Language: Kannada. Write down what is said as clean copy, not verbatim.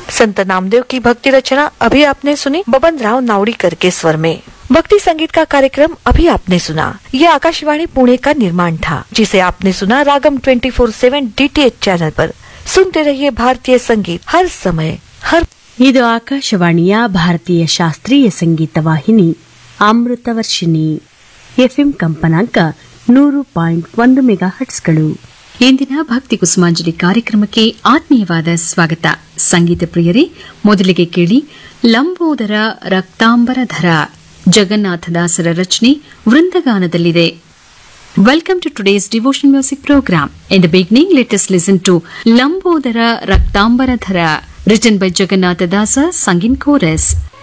संत नामदेव की भक्ति रचना अभी आपने सुनी बबन राव नावड़ीकर के स्वर में। भक्ति संगीत का कार्यक्रम अभी आपने सुना। ये आकाशवाणी पुणे का निर्माण था, जिसे आपने सुना रागम 24/7 DTH चैनल पर। सुनते रहिए भारतीय संगीत हर समय हर। ಇದು ಆಕಾಶವಾಣಿಯ ಭಾರತೀಯ ಶಾಸ್ತ್ರೀಯ ಸಂಗೀತ ವಾಹಿನಿ ಅಮೃತವರ್ಷಿಣಿ ಎಫ್ಎಂ ಕಂಪನಾಂಕ 100.1 ಮೆಗಾಹರ್ಟ್ಸ್ಗಳು. ಇಂದಿನ ಭಕ್ತಿ ಕುಸುಮಾಂಜಲಿ ಕಾರ್ಯಕ್ರಮಕ್ಕೆ ಆತ್ಮೀಯವಾದ ಸ್ವಾಗತ. ಸಂಗೀತ ಪ್ರಿಯರೇ, ಮೊದಲಿಗೆ ಕೇಳಿ ಲಂಬೋದರ ರಕ್ತಾಂಬರಧರ ಜಗನ್ನಾಥದಾಸರ ರಚನೆ ವೃಂದಗಾನದಲ್ಲಿದೆ. Welcome to today's devotion music program. In the beginning, let us listen to Lambodara Raktambaradhara, written by Jagannatha Dasa, sung in chorus.